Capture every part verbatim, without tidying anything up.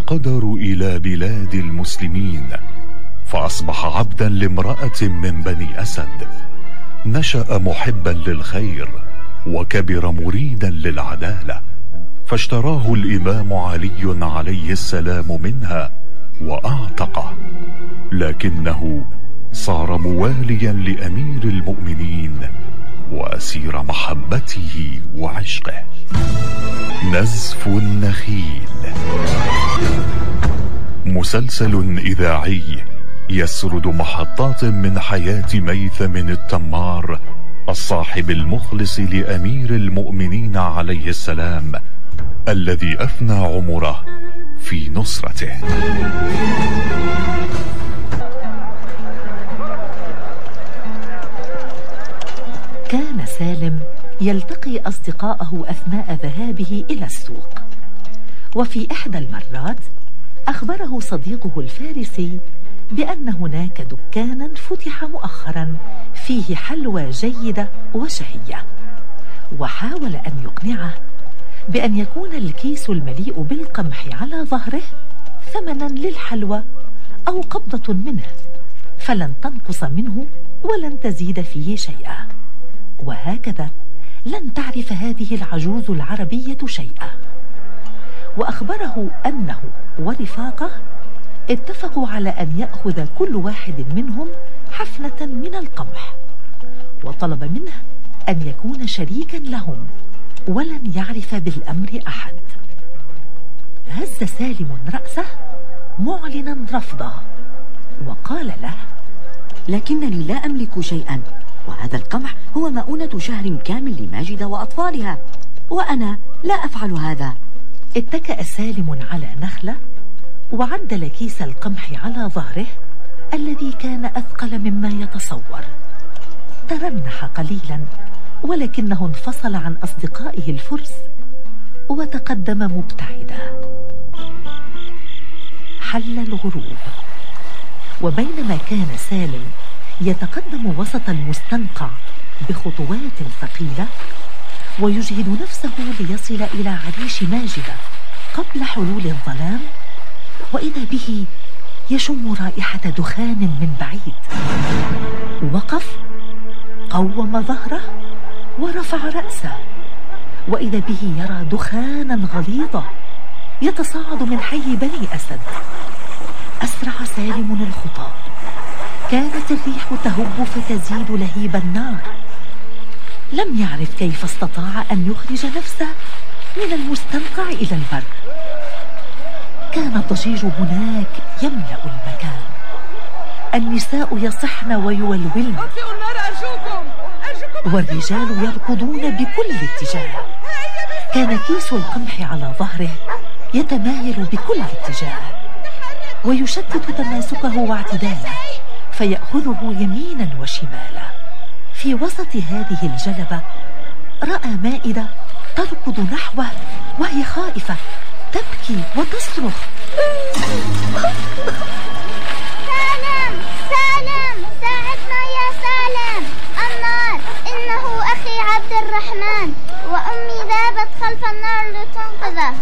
القدر إلى بلاد المسلمين، فأصبح عبدا لامرأة من بني أسد. نشأ محبا للخير وكبر مريدا للعدالة، فاشتراه الإمام علي عليه السلام منها وأعتقه، لكنه صار مواليا لأمير المؤمنين وأسير محبته وعشقه. نزف النخيل، مسلسل إذاعي يسرد محطات من حياة ميثم التمار، الصاحب المخلص لأمير المؤمنين عليه السلام، الذي أفنى عمره في نصرته. كان سالم يلتقي أصدقاءه أثناء ذهابه إلى السوق، وفي إحدى المرات أخبره صديقه الفارسي بأن هناك دكانا فتح مؤخرا فيه حلوى جيدة وشهية، وحاول أن يقنعه بأن يكون الكيس المليء بالقمح على ظهره ثمنا للحلوى أو قبضة منه، فلن تنقص منه ولن تزيد فيه شيئا. وهكذا لن تعرف هذه العجوز العربية شيئا. وأخبره أنه ورفاقه اتفقوا على أن يأخذ كل واحد منهم حفنة من القمح، وطلب منه أن يكون شريكا لهم ولن يعرف بالأمر أحد. هز سالم رأسه معلنا رفضه، وقال له: لكنني لا أملك شيئا، وهذا القمح هو مؤونة شهر كامل لماجدة وأطفالها، وأنا لا أفعل هذا. اتكأ سالم على نخلة وعدل كيس القمح على ظهره الذي كان أثقل مما يتصور. ترنح قليلا، ولكنه انفصل عن أصدقائه الفرس وتقدم مبتعدا. حل الغروب، وبينما كان سالم يتقدم وسط المستنقع بخطوات ثقيلة ويجهد نفسه ليصل إلى عريش ماجدة قبل حلول الظلام، وإذا به يشم رائحة دخان من بعيد. وقف، قوم ظهره ورفع رأسه، وإذا به يرى دخانا غليظا يتصاعد من حي بني أسد. أسرع سالم الخطى، كانت الريح تهب فتزيد لهيب النار. لم يعرف كيف استطاع أن يخرج نفسه من المستنقع إلى البر. كان الضجيج هناك يملأ المكان، النساء يصحن ويولولن، والرجال يركضون بكل اتجاه. كان كيس القمح على ظهره يتمايل بكل اتجاه، ويشتت تماسكه واعتداله، فيأخذه يمينا وشمالا. في وسط هذه الجلبة رأى مائدة تركض نحوه وهي خائفة، تبكي وتصرخ: سالم سالم ساعدنا يا سالم، النار، إنه أخي عبد الرحمن وأمي ذهبت خلف النار لتنقذه.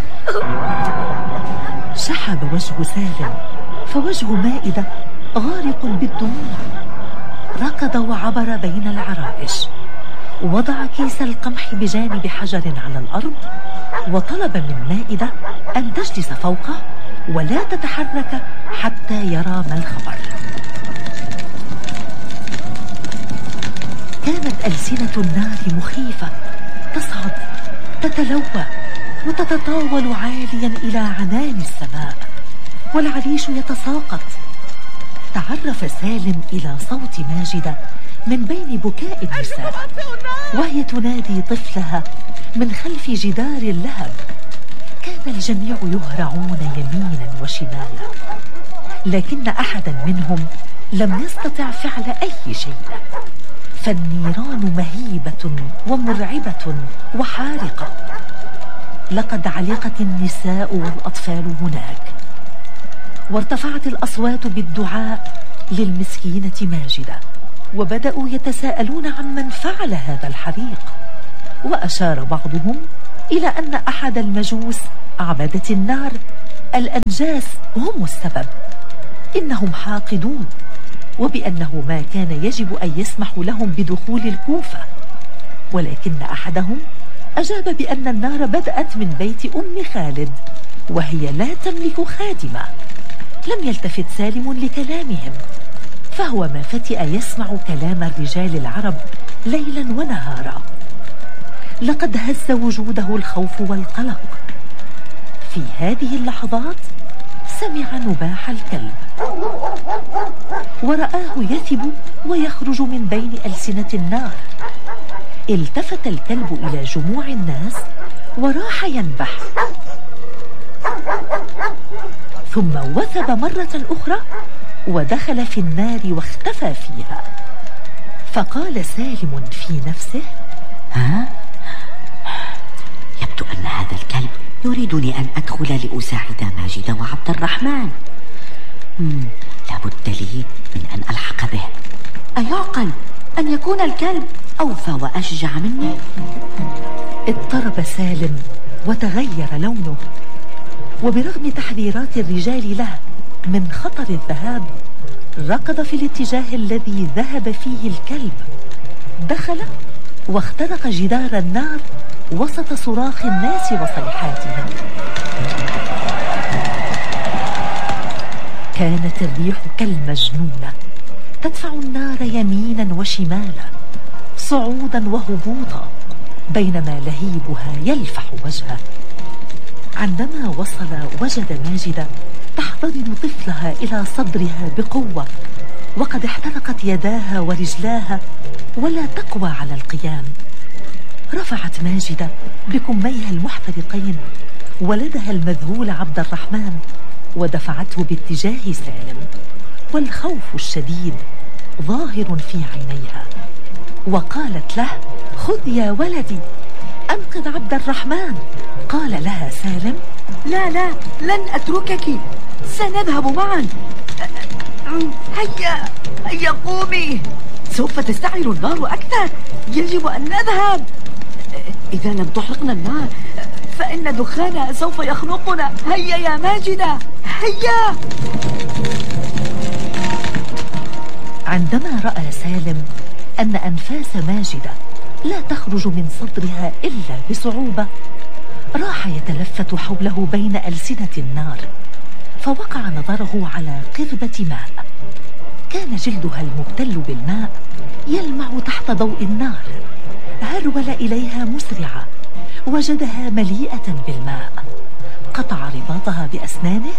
شحب وجه سالم، فوجه مائدة غارق بالدموع. ركض وعبر بين العرائش، وضع كيس القمح بجانب حجر على الأرض، وطلب من مائدة أن تجلس فوقه ولا تتحرك حتى يرى ما الخبر. كانت ألسنة النار مخيفة، تصعد، تتلوى، وتتطاول عاليا إلى عنان السماء، والعريش يتساقط. تعرف سالم إلى صوت ماجدة من بين بكاء النساء، وهي تنادي طفلها من خلف جدار اللهب. كان الجميع يهرعون يمينا وشمالا، لكن أحدا منهم لم يستطع فعل أي شيء، فالنيران مهيبة ومرعبة وحارقة. لقد علقت النساء والأطفال هناك، وارتفعت الأصوات بالدعاء للمسكينة ماجدة، وبدأوا يتساءلون عمن فعل هذا الحريق. وأشار بعضهم إلى أن أحد المجوس عبدة النار الأنجاس هم السبب، إنهم حاقدون، وبأنه ما كان يجب أن يسمحوا لهم بدخول الكوفة. ولكن أحدهم أجاب بأن النار بدأت من بيت أم خالد، وهي لا تملك خادمة. لم يلتفت سالم لكلامهم، فهو ما فتئ يسمع كلام الرجال العرب ليلا ونهارا. لقد هز وجوده الخوف والقلق. في هذه اللحظات سمع نباح الكلب، ورآه يثب ويخرج من بين ألسنة النار. التفت الكلب إلى جموع الناس وراح ينبح، ثم وثب مرة أخرى ودخل في النار واختفى فيها. فقال سالم في نفسه: ها؟ يبدو أن هذا الكلب يريدني أن أدخل لأساعد ماجد وعبد الرحمن. مم. لابد لي من أن ألحق به. أيعقل أن يكون الكلب أوفى وأشجع مني؟ اضطرب سالم وتغير لونه، وبرغم تحذيرات الرجال له من خطر الذهاب ركض في الاتجاه الذي ذهب فيه الكلب. دخل واخترق جدار النار وسط صراخ الناس وصيحاتهم. كانت الريح كالمجنونة تدفع النار يمينا وشمالا، صعودا وهبوطا، بينما لهيبها يلفح وجهه. عندما وصل وجد ماجدة تحتضن طفلها إلى صدرها بقوة، وقد احترقت يداها ورجلاها ولا تقوى على القيام. رفعت ماجدة بكميها المحترقين ولدها المذهول عبد الرحمن ودفعته باتجاه سالم، والخوف الشديد ظاهر في عينيها. وقالت له: خذ يا ولدي، أنقذ عبد الرحمن. قال لها سالم: لا لا، لن أتركك، سنذهب معا. هيا هيا قومي، سوف تستعر النار أكثر، يجب أن نذهب. إذا لم تحرقنا النار فإن دخانها سوف يخنقنا. هيا يا ماجدة، هيا. عندما رأى سالم أن أنفاس ماجدة لا تخرج من صدرها إلا بصعوبة، راح يتلفت حوله بين ألسنة النار، فوقع نظره على قربة ماء. كان جلدها المبتل بالماء يلمع تحت ضوء النار. هرول إليها مسرعة، وجدها مليئة بالماء. قطع رباطها بأسنانه